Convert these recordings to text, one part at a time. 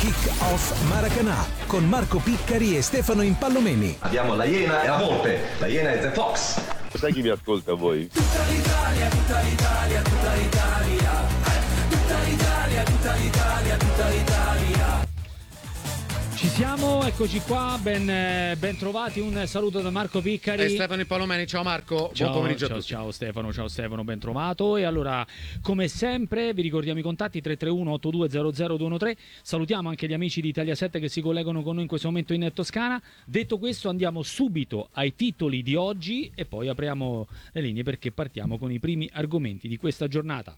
Kick-Off Maracanã con Marco Piccari e Stefano Impallomeni. Abbiamo la Iena e la Volpe. La Iena è The Fox. Sai chi vi ascolta voi? Tutta l'Italia, tutta l'Italia, tutta l'Italia. Tutta l'Italia, tutta l'Italia, tutta l'Italia. Ci siamo, eccoci qua, ben trovati, un saluto da Marco Piccari e Stefano Impallomeni. Ciao Marco, ciao, buon pomeriggio a tutti. Ciao Stefano, ben trovato. E allora, come sempre, vi ricordiamo i contatti 331-8200-213. Salutiamo anche gli amici di Italia 7 che si collegano con noi in questo momento in Toscana. Detto questo, andiamo subito ai titoli di oggi e poi apriamo le linee perché partiamo con i primi argomenti di questa giornata.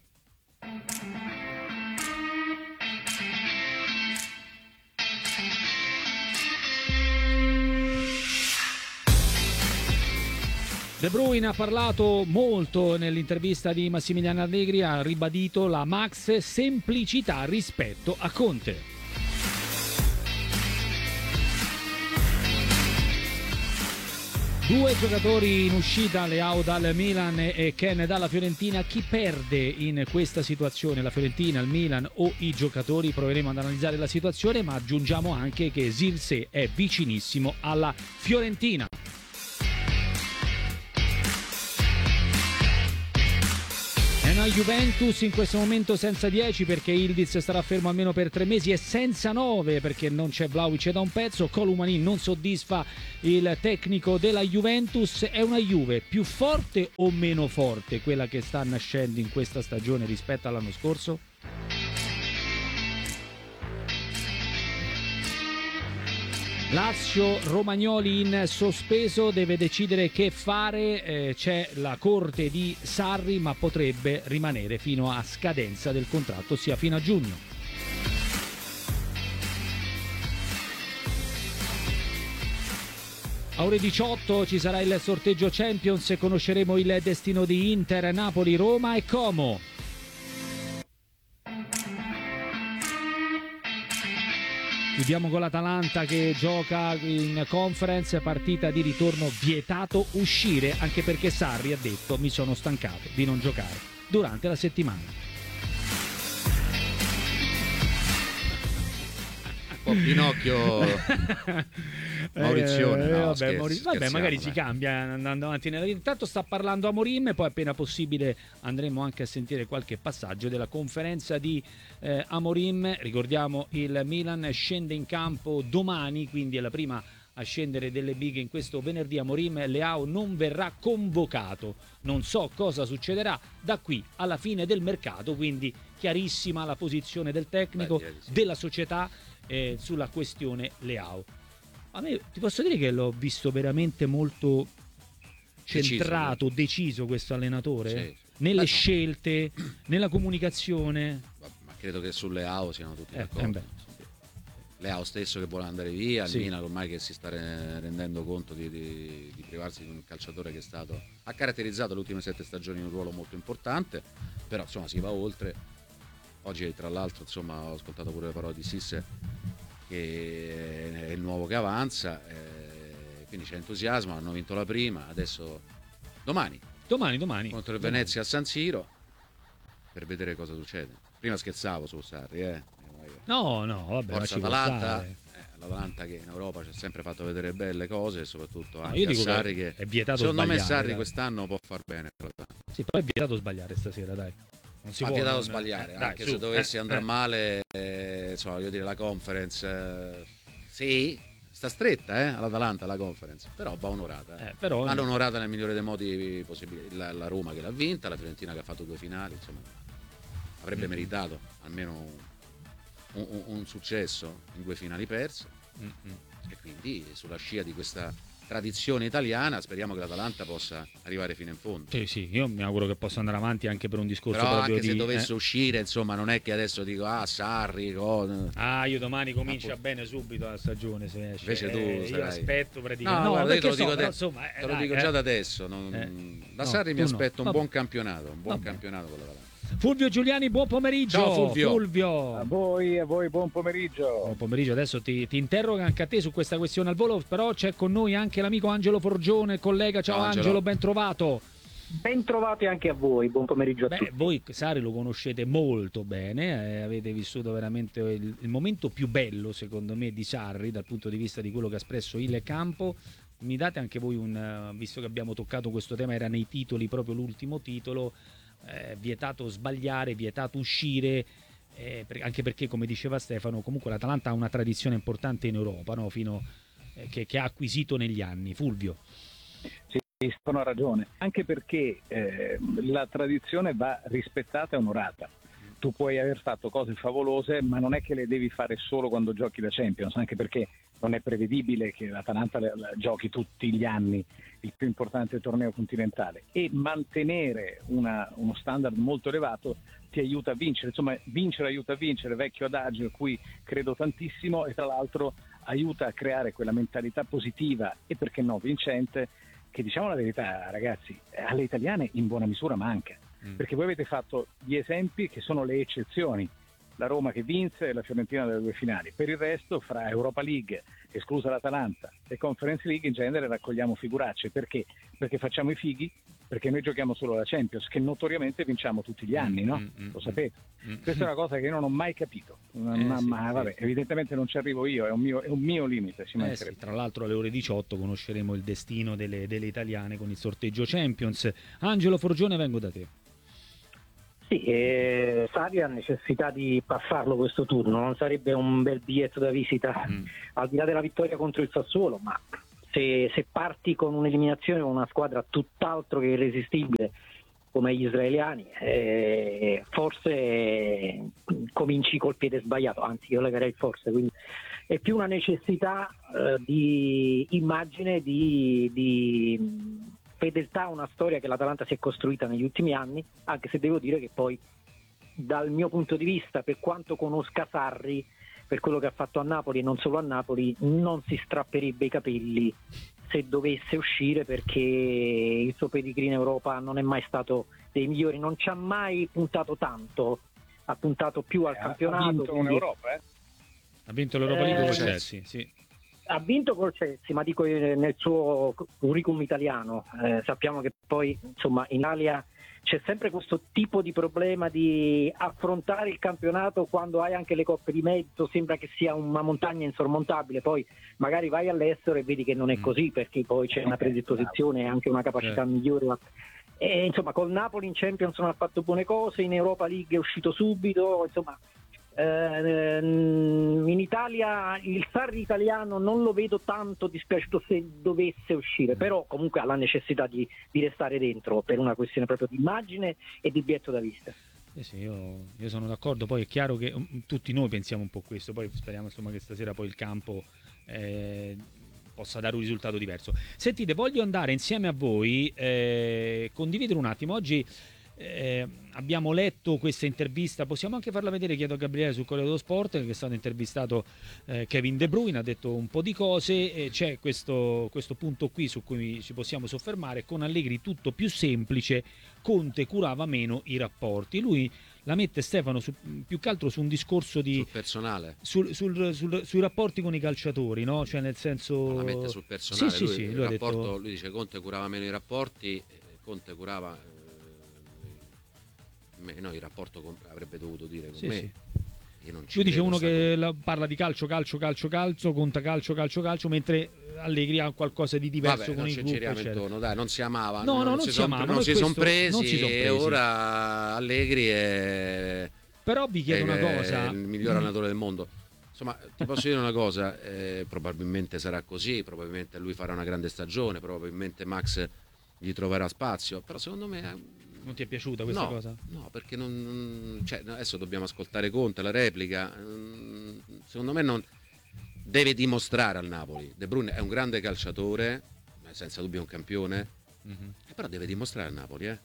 De Bruyne ha parlato molto nell'intervista di Massimiliano Allegri, ha ribadito la max semplicità rispetto a Conte. Due giocatori in uscita, Leao dal Milan e Ken dalla Fiorentina. Chi perde in questa situazione? La Fiorentina, il Milan o i giocatori? Proveremo ad analizzare la situazione, ma aggiungiamo anche che Zirkzee è vicinissimo alla Fiorentina. La Juventus in questo momento senza 10 perché Ildiz starà fermo almeno per 3 mesi e senza 9 perché non c'è Vlahovic da un pezzo. Koulibaly non soddisfa il tecnico della Juventus. È una Juve più forte o meno forte quella che sta nascendo in questa stagione rispetto all'anno scorso? Lazio, Romagnoli in sospeso, deve decidere che fare, c'è la corte di Sarri ma potrebbe rimanere fino a scadenza del contratto, ossia fino a giugno. A ore 18 ci sarà il sorteggio Champions e conosceremo il destino di Inter, Napoli, Roma e Como. Chiudiamo con l'Atalanta che gioca in conference, partita di ritorno, vietato uscire anche perché Sarri ha detto mi sono stancato di non giocare durante la settimana. Un po' Pinocchio Maurizione, no, vabbè, magari si cambia andando avanti nella vita. Intanto sta parlando Amorim e poi appena possibile andremo anche a sentire qualche passaggio della conferenza di Amorim. Ricordiamo il Milan scende in campo domani, quindi è la prima a scendere delle bighe in questo venerdì. Amorim, Leao non verrà convocato, non so cosa succederà da qui alla fine del mercato, quindi chiarissima la posizione del tecnico, della società sulla questione Leao. A me ti posso dire che l'ho visto veramente molto centrato, deciso questo allenatore, nelle scelte, nella comunicazione. Ma credo che su Leao siano tutti d'accordo. Leao stesso che vuole andare via, il Milan ormai che si sta rendendo conto di privarsi di un calciatore che ha caratterizzato le ultime 7 stagioni in un ruolo molto importante, però insomma si va oltre. Oggi tra l'altro insomma ho ascoltato pure le parole di Sisse che è il nuovo che avanza, quindi c'è entusiasmo, hanno vinto la prima, adesso domani contro il Venezia a San Siro per vedere cosa succede. Prima scherzavo su Sarri, no vabbè, forza Atalanta, l'Atalanta che in Europa ci ha sempre fatto vedere belle cose e soprattutto anche io dico Sarri che è vietato secondo sbagliare, me Sarri quest'anno può far bene. Sì, però è vietato sbagliare stasera, dai. Non si può vietato sbagliare, anche se dovesse andare male, insomma, voglio dire, la conference sì, sta stretta all'Atalanta la conference, però va onorata. L'hanno onorata nel migliore dei modi possibili. La Roma che l'ha vinta, la Fiorentina che ha fatto 2 finali, insomma, avrebbe meritato almeno un successo in 2 finali perse. E quindi sulla scia di questa tradizione italiana speriamo che l'Atalanta possa arrivare fino in fondo. Sì, io mi auguro che possa andare avanti anche per un discorso però proprio anche se dovesse uscire, insomma, non è che adesso dico Sarri io domani comincia bene subito la stagione se esce. Invece tu io aspetto praticamente. Guarda, io te lo dico, te lo dico già da adesso, da Sarri mi aspetto un buon campionato, campionato con l'Atalanta. Fulvio Giuliani, buon pomeriggio. Ciao Fulvio. A voi buon pomeriggio. Buon pomeriggio, adesso ti interrogo anche a te su questa questione al volo, però c'è con noi anche l'amico Angelo Forgione, collega. Ciao Angelo, ben trovato. Ben trovati anche a voi, buon pomeriggio a tutti. Voi Sarri lo conoscete molto bene, avete vissuto veramente il momento più bello secondo me di Sarri dal punto di vista di quello che ha espresso il campo. Mi date anche voi visto che abbiamo toccato questo tema, era nei titoli proprio l'ultimo titolo, vietato sbagliare, vietato uscire, anche perché come diceva Stefano comunque l'Atalanta ha una tradizione importante in Europa, no? Che ha acquisito negli anni. Fulvio. Sì, Stefano ha ragione, anche perché la tradizione va rispettata e onorata. Tu puoi aver fatto cose favolose, ma non è che le devi fare solo quando giochi la Champions, anche perché non è prevedibile che l'Atalanta la giochi tutti gli anni il più importante torneo continentale, e mantenere uno standard molto elevato ti aiuta a vincere. Insomma, vincere aiuta a vincere, vecchio adagio a cui credo tantissimo, e tra l'altro aiuta a creare quella mentalità positiva e perché no vincente, che diciamo la verità ragazzi, alle italiane in buona misura manca, perché voi avete fatto gli esempi che sono le eccezioni, la Roma che vinse e la Fiorentina delle 2 finali. Per il resto, fra Europa League, esclusa l'Atalanta, e Conference League in genere raccogliamo figuracce. Perché? Perché facciamo i fighi, perché noi giochiamo solo la Champions, che notoriamente vinciamo tutti gli anni, no? Lo sapete. Questa è una cosa che io non ho mai capito, ma vabbè, evidentemente non ci arrivo io, è un mio limite. Sì, tra l'altro alle ore 18 conosceremo il destino delle italiane con il sorteggio Champions. Angelo Forgione, vengo da te. Sì, Sarri ha necessità di passarlo questo turno, non sarebbe un bel biglietto da visita al di là della vittoria contro il Sassuolo, ma se parti con un'eliminazione con una squadra tutt'altro che irresistibile come gli israeliani, forse cominci col piede sbagliato, anzi io legherei forse, quindi è più una necessità di immagine, di fedeltà a una storia che l'Atalanta si è costruita negli ultimi anni, anche se devo dire che poi dal mio punto di vista, per quanto conosca Sarri, per quello che ha fatto a Napoli e non solo a Napoli, non si strapperebbe i capelli se dovesse uscire, perché il suo pedigree in Europa non è mai stato dei migliori, non ci ha mai puntato tanto, ha puntato più al campionato. Ha vinto un'Europa, Ha vinto l'Europa League con Chelsea, sì. Ha vinto col Chelsea, ma dico nel suo curriculum italiano. Sappiamo che poi insomma in Italia c'è sempre questo tipo di problema di affrontare il campionato quando hai anche le coppe di mezzo, sembra che sia una montagna insormontabile, poi magari vai all'estero e vedi che non è così, perché poi c'è una predisposizione e anche una capacità migliore. E, insomma, col Napoli in Champions non ha fatto buone cose, in Europa League è uscito subito, insomma. In Italia il Sarri italiano non lo vedo tanto dispiaciuto se dovesse uscire, però comunque ha la necessità di restare dentro per una questione proprio di immagine e di biglietto da vista. Sì, io sono d'accordo, poi è chiaro che tutti noi pensiamo un po' questo, poi speriamo insomma che stasera poi il campo possa dare un risultato diverso. Sentite, voglio andare insieme a voi, condividere un attimo oggi. Abbiamo letto questa intervista, possiamo anche farla vedere, chiedo a Gabriele sul Corriere dello Sport, che è stato intervistato Kevin De Bruyne, ha detto un po' di cose, e c'è questo punto qui su cui ci possiamo soffermare: con Allegri tutto più semplice, Conte curava meno i rapporti. Lui la mette, Stefano, più che altro su un discorso di sul personale, sui rapporti con i calciatori, no? Cioè nel senso, la mette sul personale. Sì, lui ha detto... lui dice Conte curava meno i rapporti, Conte curava no, il rapporto avrebbe dovuto dire con me. Sì. Io non ci lui dice uno che parla di calcio, conta calcio, mentre Allegri ha qualcosa di diverso. Vabbè, con il gruppo, intorno, dai, non si amava, non si sono presi, e ora Allegri è, però vi chiedo una cosa, è il miglior allenatore del mondo. Insomma, ti posso dire una cosa, probabilmente sarà così, probabilmente lui farà una grande stagione, probabilmente Max gli troverà spazio, però secondo me non ti è piaciuta questa cosa? No, perché cioè, adesso dobbiamo ascoltare Conte, la replica. Secondo me non deve dimostrare al Napoli. De Bruyne è un grande calciatore, senza dubbio un campione, però deve dimostrare al Napoli. Cioè,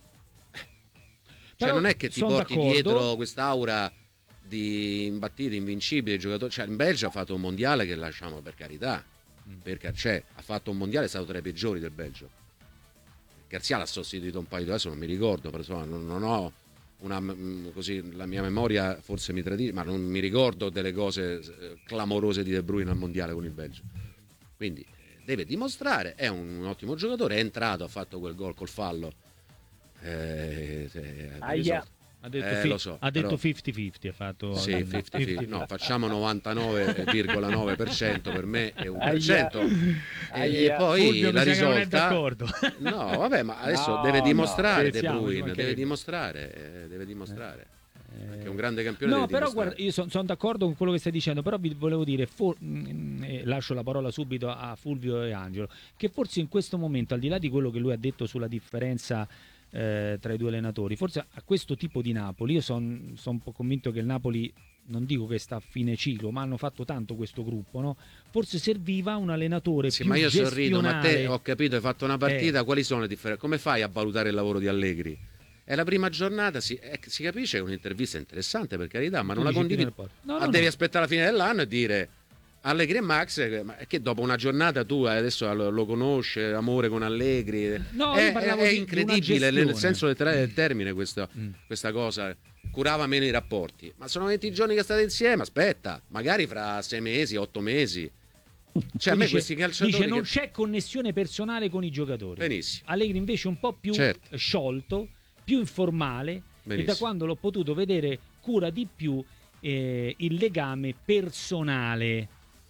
però non è che ti porti dietro quest'aura di imbattiti, invincibili giocatori. Cioè, in Belgio ha fatto un mondiale che lasciamo, per carità, cioè, ha fatto un mondiale, è stato tra i peggiori del Belgio. Garcia l'ha sostituito un paio di, adesso non mi ricordo, però insomma, non ho così, la mia memoria forse mi tradisce, ma non mi ricordo delle cose clamorose di De Bruyne al mondiale con il Belgio. Quindi deve dimostrare, è un ottimo giocatore, è entrato, ha fatto quel gol col fallo Aia. Ha detto, lo so, ha detto però... 50-50, ha fatto sì, 50-50. No, facciamo 99,9% per me e 1%. E poi Fulvio, la risolta. Non è d'accordo. No, vabbè, ma adesso deve dimostrare De Bruyne, deve dimostrare. Perché è un grande campione. No, però guarda, io sono d'accordo con quello che stai dicendo, però vi volevo dire, lascio la parola subito a Fulvio e Angelo, che forse in questo momento, al di là di quello che lui ha detto sulla differenza tra i due allenatori, forse a questo tipo di Napoli, io sono un po' convinto che il Napoli, non dico che sta a fine ciclo, ma hanno fatto tanto questo gruppo, no? Forse serviva un allenatore più ma io gestionale. sorrido, ma te, ho capito, hai fatto una partita, quali sono le differenze? Come fai a valutare il lavoro di Allegri? È la prima giornata, si capisce che è un'intervista interessante, per carità, ma non la condividi. Devi aspettare la fine dell'anno e dire Allegri e Max, ma che dopo una giornata tu adesso lo conosci, amore con Allegri. No, è incredibile nel senso letterale del termine questa cosa. Curava meno i rapporti, ma sono 20 giorni che state insieme, aspetta, magari fra 6 mesi, 8 mesi. Cioè, a me questi calciatori dice non c'è connessione personale con i giocatori. Benissimo. Allegri invece un po' più sciolto, più informale. Benissimo. E da quando l'ho potuto vedere cura di più il legame personale.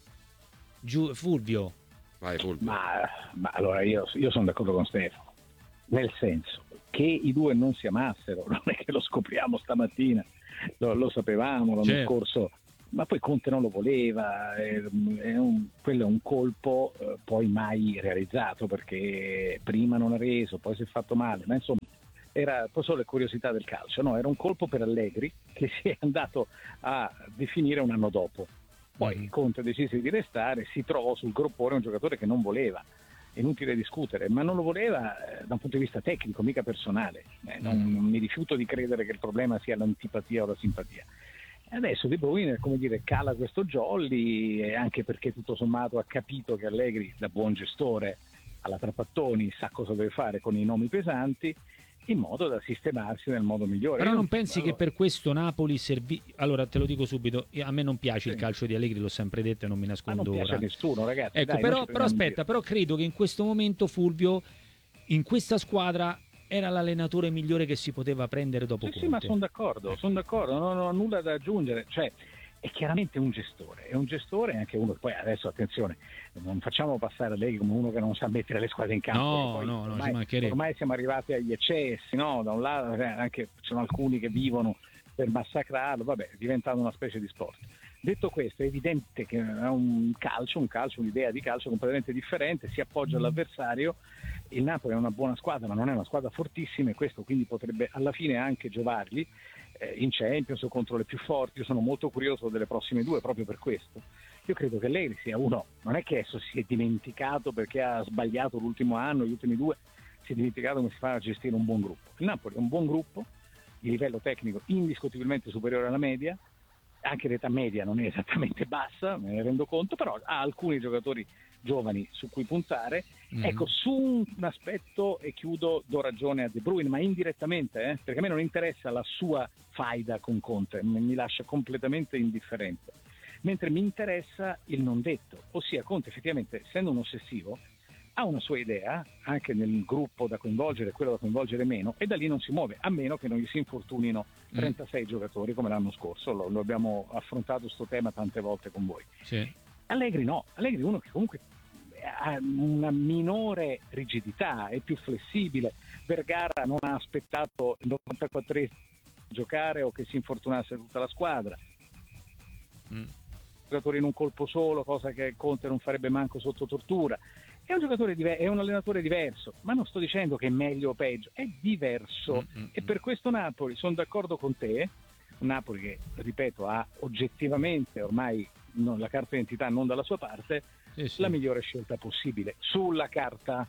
Fulvio. Vai, Fulvio. Ma allora io sono d'accordo con Stefano, nel senso che i due non si amassero, non è che lo scopriamo stamattina, lo sapevamo l'anno scorso, ma poi Conte non lo voleva, quello è un colpo poi mai realizzato, perché prima non ha reso, poi si è fatto male, ma insomma era poi solo le curiosità del calcio, no? Era un colpo per Allegri che si è andato a definire un anno dopo. Poi Conte decise di restare, si trovò sul groppone un giocatore che non voleva, è inutile discutere, ma non lo voleva da un punto di vista tecnico, mica personale. Non mi rifiuto di credere che il problema sia l'antipatia o la simpatia. E adesso De Bruyne, come dire, cala questo jolly, anche perché tutto sommato ha capito che Allegri, da buon gestore alla Trapattoni, sa cosa deve fare con i nomi pesanti, in modo da sistemarsi nel modo migliore. Però non pensi che per questo Napoli allora te lo dico subito, a me non piace il calcio di Allegri, l'ho sempre detto e non mi nascondo ora. Non piace a nessuno, ragazzi. Ecco, dai, però aspetta, però credo che in questo momento Fulvio in questa squadra era l'allenatore migliore che si poteva prendere dopo Conte. Sì, ma sono d'accordo, non ho nulla da aggiungere, cioè è chiaramente un gestore, anche uno che poi adesso attenzione, non facciamo passare Allegri come uno che non sa mettere le squadre in campo. Ormai siamo arrivati agli eccessi, no? Da un lato anche ci sono alcuni che vivono per massacrarlo, vabbè, è diventato una specie di sport. Detto questo, è evidente che è un calcio, un'idea di calcio completamente differente, si appoggia all'avversario. Il Napoli è una buona squadra, ma non è una squadra fortissima, e questo quindi potrebbe alla fine anche giovargli in Champions o contro le più forti. Io sono molto curioso delle prossime due proprio per questo. Io credo che Allegri sia uno, non è che adesso si è dimenticato perché ha sbagliato l'ultimo anno, gli ultimi due, si è dimenticato come si fa a gestire un buon gruppo. Il Napoli è un buon gruppo di livello tecnico indiscutibilmente superiore alla media, anche l'età media non è esattamente bassa, me ne rendo conto, però ha alcuni giocatori giovani su cui puntare. Ecco, su un aspetto, e chiudo, do ragione a De Bruyne, ma indirettamente, perché a me non interessa la sua faida con Conte, mi lascia completamente indifferente, mentre mi interessa il non detto, ossia Conte effettivamente, essendo un ossessivo, ha una sua idea anche nel gruppo da coinvolgere, quello da coinvolgere meno, e da lì non si muove, a meno che non gli si infortunino 36 giocatori come l'anno scorso. Lo abbiamo affrontato sto tema tante volte con voi. Sì. Allegri no, Allegri è uno che comunque ha una minore rigidità, è più flessibile. Vergara non ha aspettato il 94esimo giocare o che si infortunasse tutta la squadra. Giocatori in un colpo solo, cosa che Conte non farebbe manco sotto tortura. È un giocatore è un allenatore diverso, ma non sto dicendo che è meglio o peggio, è diverso. E per questo Napoli, sono d'accordo con te, un Napoli che, ripeto, ha oggettivamente ormai la carta d'identità non dalla sua parte, la migliore scelta possibile sulla carta.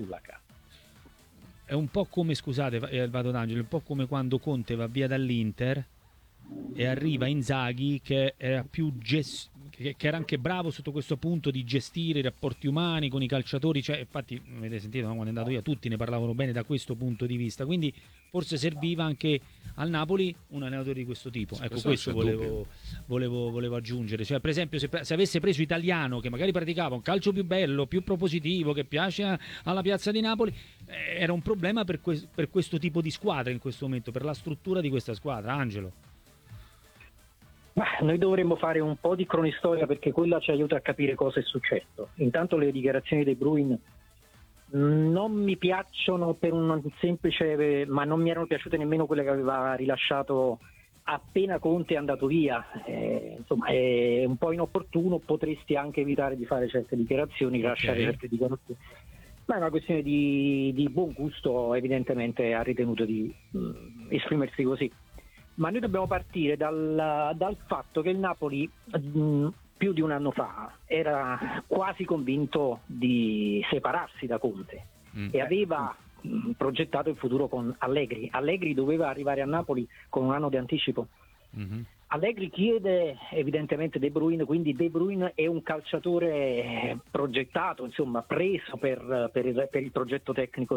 È un po' come, scusate, vado d'Angelo, un po' come quando Conte va via dall'Inter e arriva Inzaghi che era più che era anche bravo sotto questo punto di gestire i rapporti umani con i calciatori, cioè, infatti avete sentito, no? Quando è andato via tutti ne parlavano bene da questo punto di vista, quindi forse serviva anche al Napoli un allenatore di questo tipo. Ecco, questo volevo aggiungere, cioè per esempio se avesse preso Italiano, che magari praticava un calcio più bello, più propositivo, che piace alla piazza di Napoli, era un problema per questo tipo di squadra in questo momento, per la struttura di questa squadra. Angelo? Ma noi dovremmo fare un po' di cronistoria, perché quella ci aiuta a capire cosa è successo. Intanto le dichiarazioni dei Bruin non mi piacciono per un semplice, ma non mi erano piaciute nemmeno quelle che aveva rilasciato appena Conte è andato via. Insomma, è un po' inopportuno, potresti anche evitare di fare certe dichiarazioni, rilasciare certe dichiarazioni. Ma è una questione di buon gusto, evidentemente ha ritenuto di esprimersi così. Ma noi dobbiamo partire dal fatto che il Napoli più di un anno fa era quasi convinto di separarsi da Conte e aveva progettato il futuro con Allegri. Allegri doveva arrivare a Napoli con un anno di anticipo. Allegri chiede evidentemente De Bruyne, quindi De Bruyne è un calciatore progettato, insomma preso per il progetto tecnico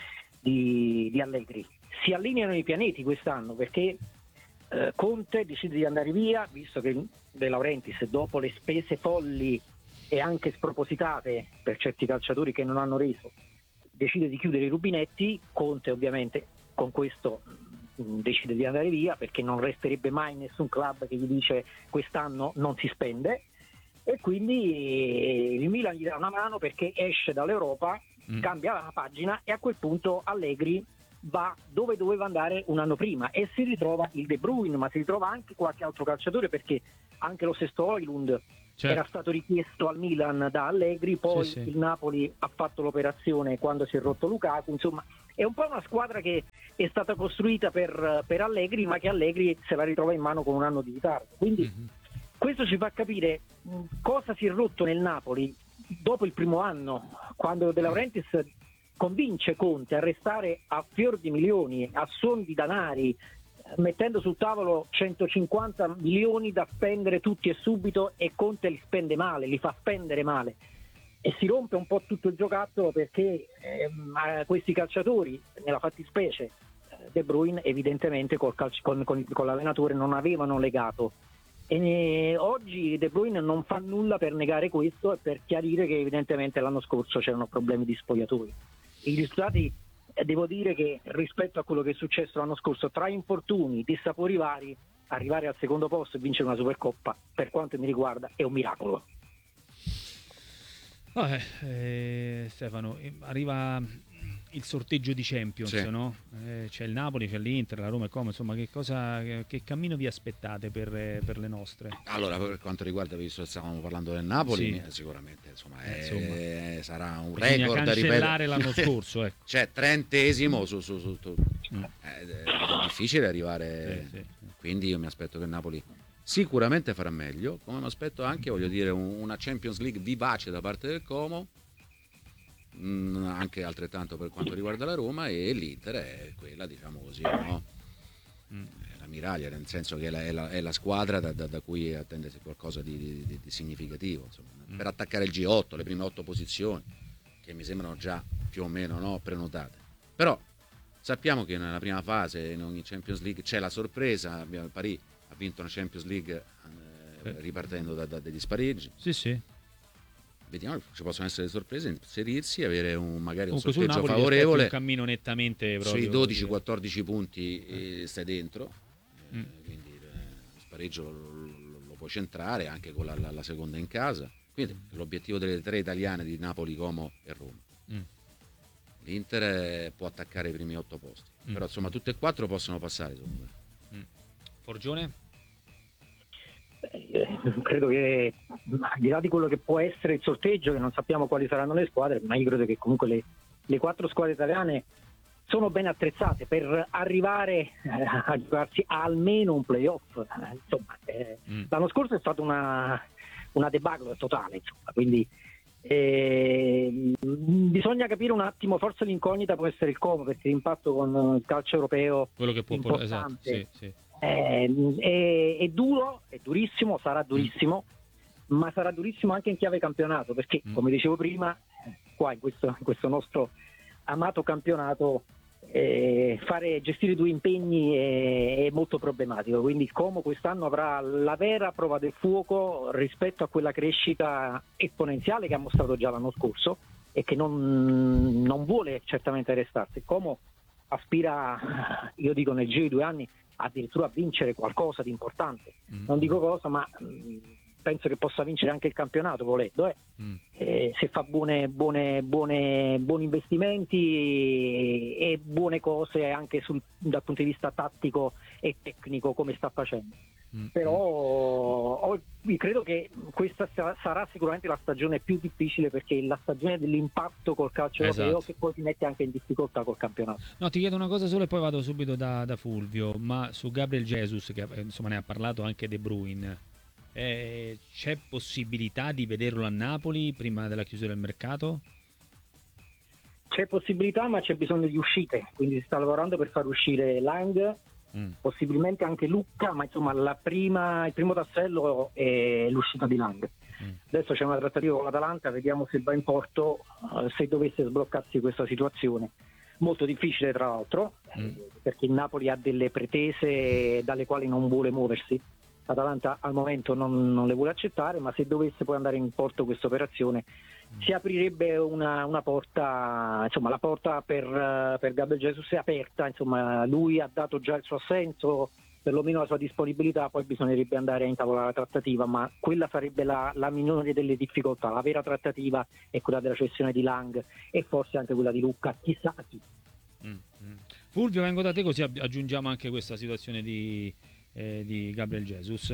di Allegri. Si allineano i pianeti quest'anno, perché Conte decide di andare via, visto che De Laurentiis, dopo le spese folli e anche spropositate per certi calciatori che non hanno reso, decide di chiudere i rubinetti. Conte ovviamente con questo decide di andare via, perché non resterebbe mai nessun club che gli dice quest'anno non si spende, e quindi il Milan gli dà una mano perché esce dall'Europa, cambia la pagina, e a quel punto Allegri va dove doveva andare un anno prima e si ritrova il De Bruyne, ma si ritrova anche qualche altro calciatore, perché anche lo stesso Højlund era stato richiesto al Milan da Allegri, poi il Napoli ha fatto l'operazione quando si è rotto Lukaku. Insomma, è un po' una squadra che è stata costruita per Allegri, ma che Allegri se la ritrova in mano con un anno di ritardo. Quindi questo ci fa capire cosa si è rotto nel Napoli dopo il primo anno, quando De Laurentiis convince Conte a restare a fior di milioni, a suon di danari, mettendo sul tavolo 150 milioni da spendere tutti e subito, e Conte li spende male, li fa spendere male, e si rompe un po' tutto il giocattolo, perché questi calciatori, nella fattispecie De Bruyne, evidentemente con l'allenatore non avevano legato. E oggi De Bruyne non fa nulla per negare questo e per chiarire che evidentemente l'anno scorso c'erano problemi di spogliatoi. I risultati, devo dire che rispetto a quello che è successo l'anno scorso, tra infortuni, dissapori vari, arrivare al secondo posto e vincere una Supercoppa, per quanto mi riguarda, è un miracolo. Stefano, arriva il sorteggio di Champions, no? C'è il Napoli, c'è l'Inter, la Roma e come, insomma, che cammino vi aspettate per le nostre? Allora, per quanto riguarda, visto che stavamo parlando del Napoli, sicuramente sarà un record da cancellare l'anno scorso, ecco. Cioè 30esimo è difficile arrivare, quindi io mi aspetto che il Napoli sicuramente farà meglio, come mi aspetto anche, voglio dire, una Champions League vivace da parte del Como, anche altrettanto per quanto riguarda la Roma, e l'Inter è quella, diciamo così, no? La miraglia, nel senso che è la squadra da cui attendersi qualcosa di significativo, insomma, per attaccare il G8, le prime 8 posizioni, che mi sembrano già più o meno prenotate. Però sappiamo che nella prima fase in ogni Champions League c'è la sorpresa. Il Paris ha vinto una Champions League ripartendo da degli spareggi. Vediamo, ci possono essere sorprese, inserirsi, avere magari un sorteggio favorevole. Un cammino nettamente proprio sui 12-14 punti stai dentro, quindi lo spareggio lo puoi centrare anche con la seconda in casa. Quindi l'obiettivo delle 3 italiane di Napoli, Como e Roma. L'Inter può attaccare i primi 8 posti, però insomma tutte e 4 possono passare, secondo me. Forgione? Credo che, al di là di quello che può essere il sorteggio, che non sappiamo quali saranno le squadre, ma io credo che comunque le 4 squadre italiane sono ben attrezzate per arrivare a giocarsi almeno un playoff. Insomma, l'anno scorso è stata una debacle totale, insomma, quindi bisogna capire un attimo, forse l'incognita può essere il Como, perché l'impatto con il calcio europeo, quello che può importante, è duro, è durissimo, sarà durissimo, ma sarà durissimo anche in chiave campionato, perché come dicevo prima, qua in questo nostro amato campionato gestire 2 impegni è molto problematico, quindi il Como quest'anno avrà la vera prova del fuoco rispetto a quella crescita esponenziale che ha mostrato già l'anno scorso e che non vuole certamente restarsi. Il Como aspira, io dico nel giro di 2 anni, addirittura a vincere qualcosa di importante, non dico cosa, ma penso che possa vincere anche il campionato volendo, se fa buoni investimenti e buone cose anche dal punto di vista tattico e tecnico, come sta facendo. Però credo che questa sarà sicuramente la stagione più difficile, perché è la stagione dell'impatto col calcio europeo, che poi ti mette anche in difficoltà col campionato. No, ti chiedo una cosa solo e poi vado subito da Fulvio, ma su Gabriel Jesus, che insomma ne ha parlato anche De Bruyne, c'è possibilità di vederlo a Napoli prima della chiusura del mercato? C'è possibilità, ma c'è bisogno di uscite, quindi si sta lavorando per far uscire Lang, possibilmente anche Lucca, ma insomma il primo tassello è l'uscita di Lang. Adesso c'è una trattativa con l'Atalanta, vediamo se va in porto, se dovesse sbloccarsi questa situazione. Molto difficile tra l'altro, perché il Napoli ha delle pretese dalle quali non vuole muoversi. L'Atalanta al momento non le vuole accettare, ma se dovesse poi andare in porto questa operazione si aprirebbe una porta, insomma la porta per Gabriel Jesus è aperta, insomma lui ha dato già il suo assenso, perlomeno la sua disponibilità, poi bisognerebbe andare a intavolare la trattativa, ma quella sarebbe la minore delle difficoltà. La vera trattativa è quella della cessione di Lang e forse anche quella di Lucca, chissà chi. Fulvio, vengo da te così aggiungiamo anche questa situazione di Gabriel Jesus.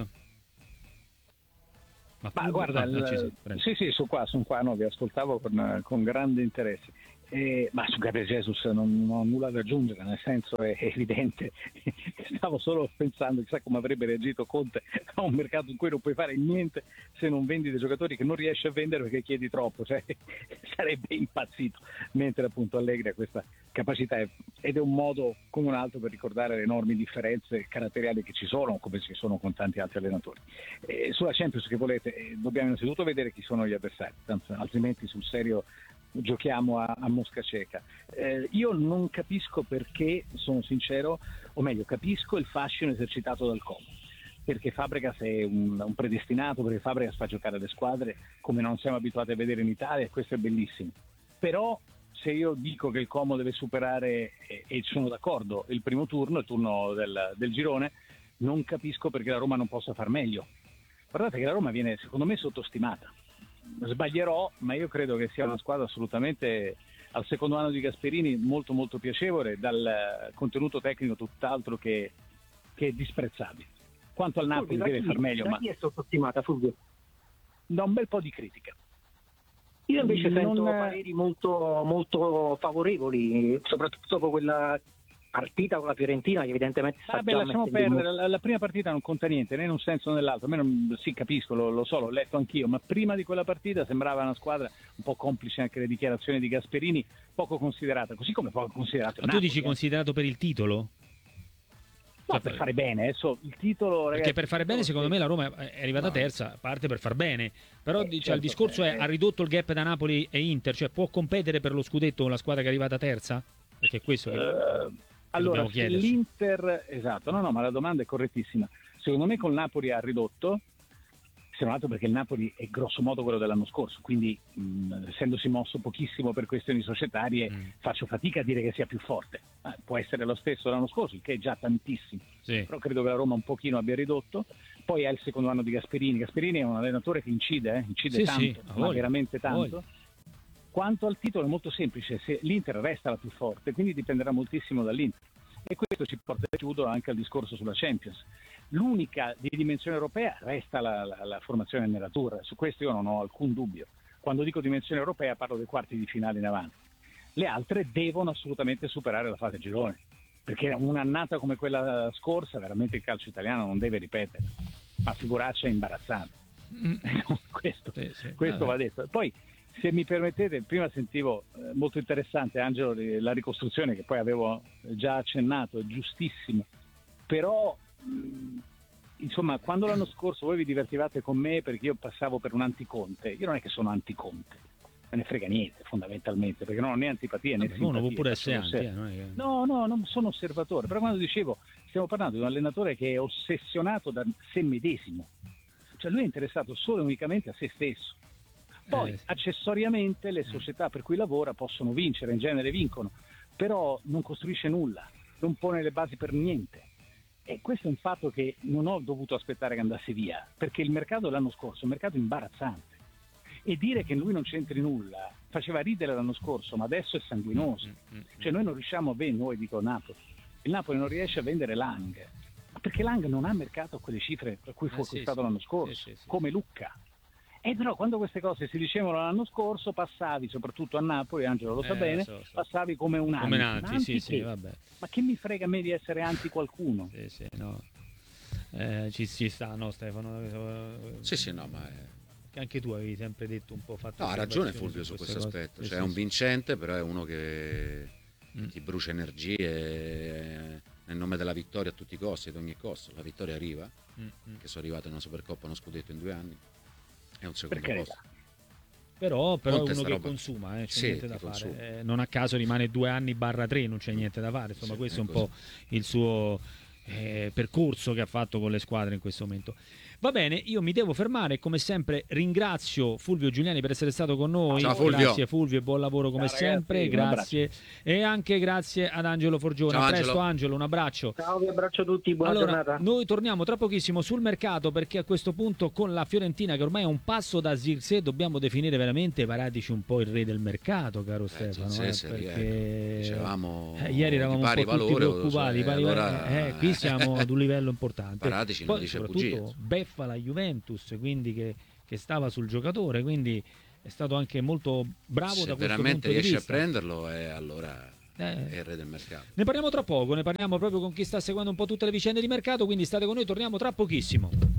Ma guarda, sì, sono qua, no, vi ascoltavo con grande interesse. Ma su Gabriel Jesus non ho nulla da aggiungere, nel senso è evidente. Stavo solo pensando chissà come avrebbe reagito Conte a un mercato in cui non puoi fare niente se non vendi dei giocatori che non riesci a vendere perché chiedi troppo, cioè sarebbe impazzito, mentre appunto Allegri ha questa capacità ed è un modo come un altro per ricordare le enormi differenze caratteriali che ci sono, come ci sono con tanti altri allenatori. Sulla Champions, che volete, dobbiamo innanzitutto vedere chi sono gli avversari, altrimenti sul serio giochiamo a mosca cieca. Io non capisco perché, sono sincero, o meglio capisco il fascino esercitato dal Como, perché Fabregas è un predestinato, perché Fabregas fa giocare le squadre come non siamo abituati a vedere in Italia, e questo è bellissimo. Però se io dico che il Como deve superare, e sono d'accordo, il primo turno, il turno del girone, non capisco perché la Roma non possa far meglio. Guardate che la Roma viene secondo me sottostimata. Sbaglierò, ma io credo che sia una squadra assolutamente, al secondo anno di Gasperini, molto molto piacevole, dal contenuto tecnico tutt'altro che disprezzabile. Quanto al Napoli deve far meglio, ma chi è sottostimata, Fulvio? Da un bel po' di critica. Io invece sento pareri molto, molto favorevoli, soprattutto dopo quella partita con la Fiorentina, che evidentemente lasciamo perdere, la prima partita non conta niente, né in un senso né nell'altro. A me sì, capisco, lo so, l'ho letto anch'io, ma prima di quella partita sembrava una squadra un po' complice, anche le dichiarazioni di Gasperini, poco considerata, così come poco considerato. Ma tu dici considerato per il titolo? No, per fare bene, adesso il titolo, ragazzi, perché per fare bene secondo me la Roma è arrivata terza, parte per far bene, però certo, il discorso ha ridotto il gap da Napoli e Inter, cioè può competere per lo scudetto con la squadra che è arrivata terza? Perché è questo che allora, se l'Inter, esatto, no, ma la domanda è correttissima. Secondo me col Napoli ha ridotto, se non altro perché il Napoli è grosso modo quello dell'anno scorso, quindi essendosi mosso pochissimo per questioni societarie faccio fatica a dire che sia più forte. Può essere lo stesso l'anno scorso, il che è già tantissimo, sì. Però credo che la Roma un pochino abbia ridotto. Poi è il secondo anno di Gasperini. Gasperini è un allenatore che incide sì, tanto, sì, ma veramente tanto. Quanto al titolo è molto semplice, se l'Inter resta la più forte, quindi dipenderà moltissimo dall'Inter. E questo ci porta chiudo anche al discorso sulla Champions. L'unica di dimensione europea resta la formazione nerazzurra, su questo io non ho alcun dubbio. Quando dico dimensione europea parlo dei quarti di finale in avanti. Le altre devono assolutamente superare la fase girone, perché un'annata come quella scorsa veramente il calcio italiano non deve ripetere, ma figuraccia imbarazzante. Questo va detto. Poi, se mi permettete, prima sentivo molto interessante, Angelo, la ricostruzione che poi avevo già accennato, è giustissimo, però insomma, quando l'anno scorso voi vi divertivate con me perché io passavo per un anticonte, io non è che sono anticonte, me ne frega niente fondamentalmente, perché non ho né antipatia né simpatia. Uno può pure essere anti, non è che... No, non sono osservatore, però quando dicevo stiamo parlando di un allenatore che è ossessionato da sé medesimo, cioè lui è interessato solo e unicamente a se stesso. Poi accessoriamente le società per cui lavora possono vincere, in genere vincono, però non costruisce nulla, non pone le basi per niente. E questo è un fatto che non ho dovuto aspettare che andasse via, perché il mercato l'anno scorso è un mercato imbarazzante. E dire che lui non c'entri nulla faceva ridere l'anno scorso, ma adesso è sanguinoso. Cioè noi non riusciamo noi dico Napoli, il Napoli non riesce a vendere Lang, perché Lang non ha mercato a quelle cifre per cui fu acquistato l'anno scorso, come Lucca. E però quando queste cose si dicevano l'anno scorso passavi, soprattutto a Napoli, Angelo lo sa bene, passavi come un anti. Come anti, sì, vabbè. Ma che mi frega a me di essere anti qualcuno? No. Ci sta, no Stefano? Sì, no, ma... Anche tu avevi sempre detto un po' fatto. No, ha ragione Fulvio su questo aspetto. Cioè, è un vincente, però è uno che ti brucia energie nel nome della vittoria a tutti i costi, ad ogni costo. La vittoria arriva, che sono arrivate in una Supercoppa, uno scudetto in 2 anni, è un secondo posto. Però è uno che consuma, c'è niente da fare. Non a caso rimane 2 anni /3, non c'è niente da fare. Insomma, questo è un po' il suo percorso che ha fatto con le squadre in questo momento. Va bene, io mi devo fermare, come sempre ringrazio Fulvio Giuliani per essere stato con noi. Ciao Fulvio. Grazie Fulvio e buon lavoro come sempre, grazie. E anche grazie ad Angelo Forgione. Ciao, a presto Angelo, un abbraccio. Ciao, vi abbraccio a tutti, buona giornata. Noi torniamo tra pochissimo sul mercato, perché a questo punto con la Fiorentina che ormai è un passo da Zirkzee dobbiamo definire veramente Paratici un po' il re del mercato, caro Stefano, perché dicevamo ieri eravamo un po' tutti preoccupati, qui siamo ad un livello importante. Paratici poi non dice soprattutto beffa la Juventus, quindi che stava sul giocatore, quindi è stato anche molto bravo da questo punto di vista. Se veramente riesce a prenderlo è allora è il re del mercato. Ne parliamo tra poco, ne parliamo proprio con chi sta seguendo un po' tutte le vicende di mercato, quindi state con noi, torniamo tra pochissimo.